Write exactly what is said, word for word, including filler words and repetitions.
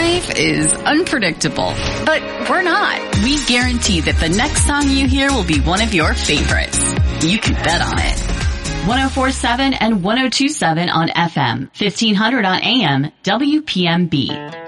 life is unpredictable, but we're not. We guarantee that the next song you hear will be one of your favorites. You can bet on it. one oh four point seven and one oh two point seven on F M, fifteen hundred on A M, W P M B.